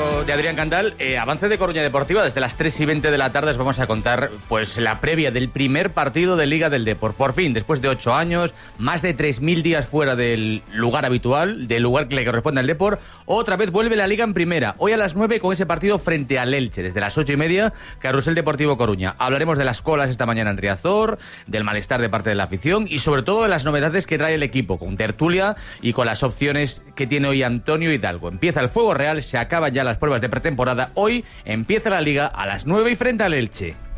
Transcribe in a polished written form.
de Adrián Candal. Avance de Coruña Deportiva. Desde las 3:20 de la tarde os vamos a contar pues la previa del primer partido de Liga del Depor. Por fin, después de 8 años, más de 3.000 días fuera del lugar habitual, del lugar que le corresponde al Depor, otra vez vuelve la Liga en primera. Hoy a las 9 con ese partido frente al Elche. Desde las 8:30, Carrusel Deportivo Coruña. Hablaremos de las colas esta mañana en Riazor, del malestar de parte de la afición y sobre todo de las novedades que trae el equipo, con tertulia y con las opciones que tiene hoy Antonio Hidalgo. Empieza el fuego real, se acaban ya las pruebas de pretemporada. Hoy empieza la Liga a las 9 y frente al Elche.